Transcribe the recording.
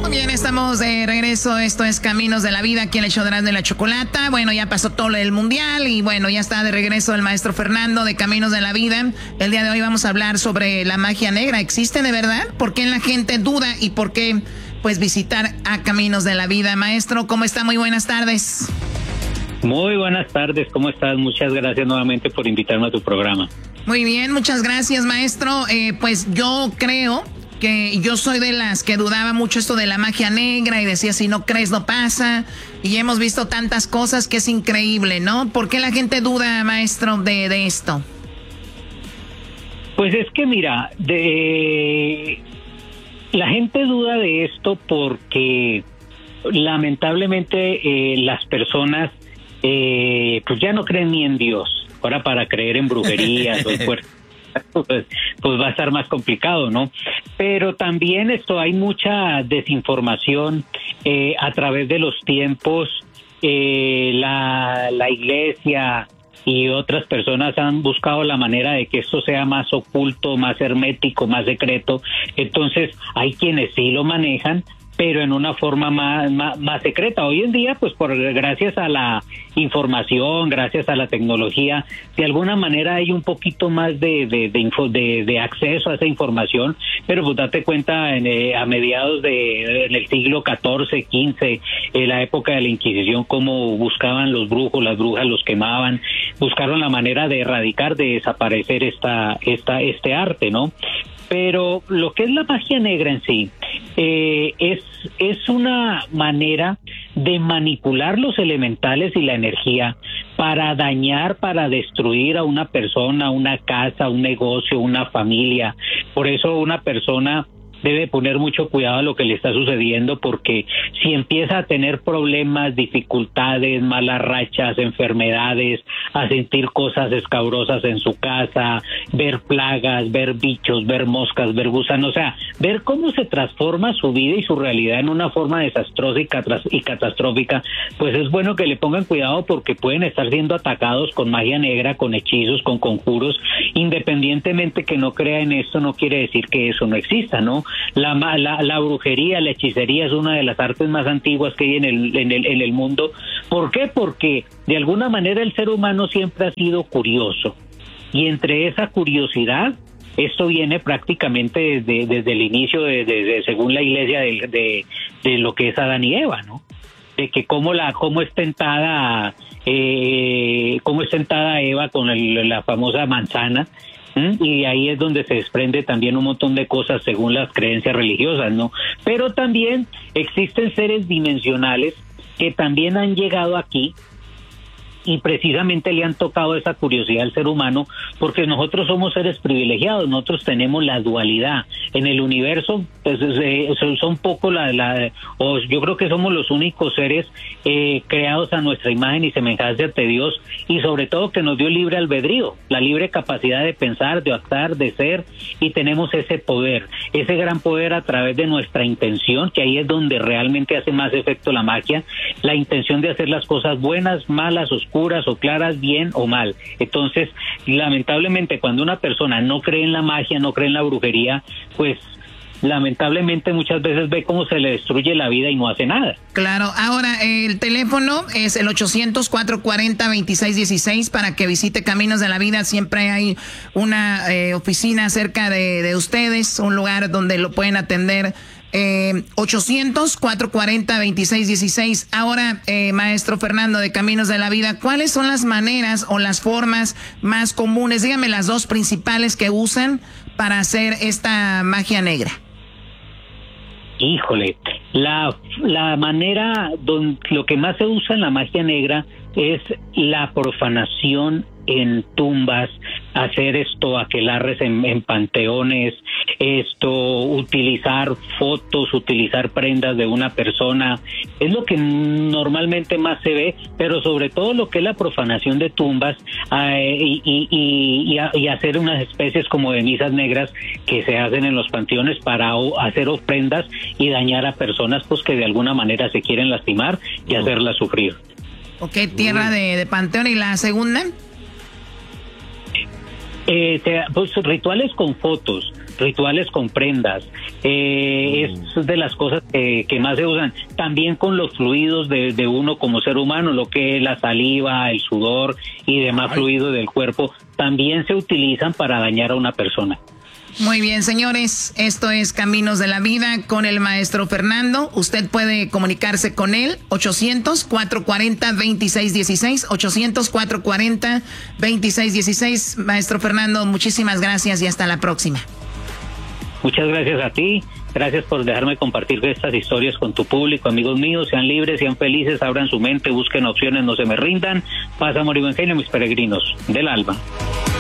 Muy bien, estamos de regreso. Esto es Caminos de la Vida, aquí en el show de la Chocolata. Bueno, ya pasó todo el mundial y bueno, ya está de regreso el maestro Fernando de Caminos de la Vida. El día de hoy vamos a hablar sobre la magia negra. ¿Existe de verdad? ¿Por qué la gente duda y por qué pues visitar a Caminos de la Vida? Maestro, ¿cómo está? Muy buenas tardes. Muy buenas tardes, ¿cómo estás? Muchas gracias nuevamente por invitarme a tu programa. Muy bien, muchas gracias, maestro. Pues yo creo que yo soy de las que dudaba mucho esto de la magia negra y decía, si no crees, no pasa. Y hemos visto tantas cosas que es increíble, ¿no? ¿Por qué la gente duda, maestro, de esto? Pues es que mira, la gente duda de esto porque lamentablemente las personas pues ya no creen ni en Dios. Ahora para creer en brujerías o en pues va a estar más complicado, ¿no? Pero también hay mucha desinformación a través de los tiempos. La iglesia y otras personas han buscado la manera de que esto sea más oculto, más hermético, más secreto. Entonces hay quienes sí lo manejan, pero en una forma más secreta. Hoy en día, pues gracias a la información, gracias a la tecnología, de alguna manera hay un poquito más de acceso a esa información, pero pues date cuenta a mediados en el siglo XIV, XV, en la época de la Inquisición, cómo buscaban los brujos, las brujas los quemaban, buscaron la manera de erradicar, de desaparecer este arte, ¿no? Pero lo que es la magia negra en sí es una manera de manipular los elementales y la energía para dañar, para destruir a una persona, una casa, un negocio, una familia. Por eso una persona debe poner mucho cuidado a lo que le está sucediendo, porque si empieza a tener problemas, dificultades, malas rachas, enfermedades, a sentir cosas escabrosas en su casa, ver plagas, ver bichos, ver moscas, ver gusanos, o sea, ver cómo se transforma su vida y su realidad en una forma desastrosa y catastrófica, pues es bueno que le pongan cuidado, porque pueden estar siendo atacados con magia negra, con hechizos, con conjuros. Independientemente que no crea en esto, no quiere decir que eso no exista, ¿no? La brujería, la hechicería es una de las artes más antiguas que hay en el mundo. ¿Por qué? Porque de alguna manera el ser humano siempre ha sido curioso, y entre esa curiosidad, esto viene prácticamente desde el inicio, según la iglesia, de lo que es Adán y Eva, ¿no? De que cómo es tentada Eva con la famosa manzana. Y ahí es donde se desprende también un montón de cosas según las creencias religiosas, ¿no? Pero también existen seres dimensionales que también han llegado aquí y precisamente le han tocado esa curiosidad al ser humano, porque nosotros somos seres privilegiados, nosotros tenemos la dualidad. En el universo pues, son poco yo creo que somos los únicos seres creados a nuestra imagen y semejanza ante Dios, y sobre todo que nos dio libre albedrío, la libre capacidad de pensar, de actuar, de ser, y tenemos ese poder, ese gran poder a través de nuestra intención, que ahí es donde realmente hace más efecto la magia, la intención de hacer las cosas buenas, malas, oscuras o claras, bien o mal. Entonces, lamentablemente, cuando una persona no cree en la magia, no cree en la brujería, pues lamentablemente muchas veces ve cómo se le destruye la vida y no hace nada. Claro, ahora el teléfono es el 800-440-2616 para que visite Caminos de la Vida. Siempre hay una oficina cerca de ustedes, un lugar donde lo pueden atender. 800-440-2616. Ahora, maestro Fernando de Caminos de la Vida, ¿cuáles son las maneras o las formas más comunes? Dígame las dos principales que usan para hacer esta magia negra. Híjole, la manera lo que más se usa en la magia negra es la profanación en tumbas, hacer aquelarres en panteones, utilizar fotos, utilizar prendas de una persona, es lo que normalmente más se ve, pero sobre todo lo que es la profanación de tumbas y hacer unas especies como de misas negras que se hacen en los panteones para hacer ofrendas y dañar a personas pues que de alguna manera se quieren lastimar y hacerlas sufrir. Ok, tierra de panteón. ¿Y la segunda? Pues rituales con fotos, rituales con prendas, es de las cosas que más se usan. También con los fluidos de uno como ser humano, lo que es la saliva, el sudor y demás fluidos del cuerpo, también se utilizan para dañar a una persona. Muy bien, señores, esto es Caminos de la Vida con el maestro Fernando. Usted puede comunicarse con él, 800-440-2616, 800-440-2616. Maestro Fernando, muchísimas gracias y hasta la próxima. Muchas gracias a ti, gracias por dejarme compartir estas historias con tu público. Amigos míos, sean libres, sean felices, abran su mente, busquen opciones, no se me rindan. Paz, amor y buen genio, mis peregrinos del alma.